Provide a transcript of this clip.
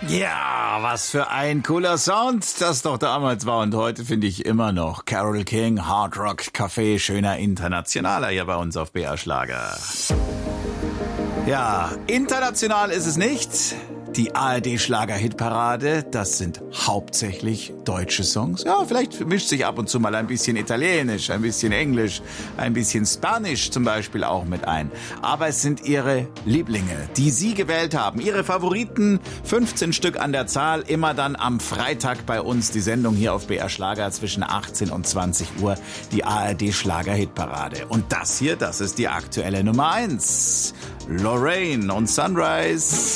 Ja, was für ein cooler Sound das doch damals war und heute finde ich immer noch. Carole King, Hard Rock Café, schöner internationaler hier bei uns auf BR Schlager. Ja, international ist es nicht. Die ARD-Schlager-Hitparade, das sind hauptsächlich deutsche Songs. Ja, vielleicht mischt sich ab und zu mal ein bisschen Italienisch, ein bisschen Englisch, ein bisschen Spanisch zum Beispiel auch mit ein. Aber es sind Ihre Lieblinge, die Sie gewählt haben. Ihre Favoriten, 15 Stück an der Zahl, immer dann am Freitag bei uns. Die Sendung hier auf BR Schlager zwischen 18 und 20 Uhr, die ARD-Schlager-Hitparade. Und das hier, das ist die aktuelle Nummer 1. Lorraine und Sunrise.